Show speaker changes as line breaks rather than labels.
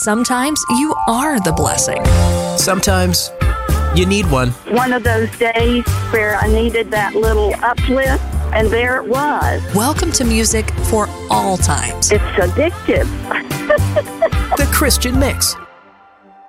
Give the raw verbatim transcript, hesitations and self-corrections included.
sometimes you are the blessing.
Sometimes you need one.
One of those days where I needed that little uplift, and there it was.
Welcome to music for all times.
It's addictive.
The Christian Mix